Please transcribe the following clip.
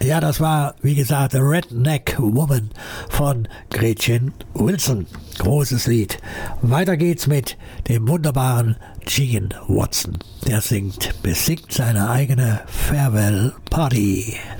Ja, das war, wie gesagt, The Redneck Woman von Gretchen Wilson. Großes Lied. Weiter geht's mit dem wunderbaren Gene Watson. Der besingt seine eigene Farewell Party.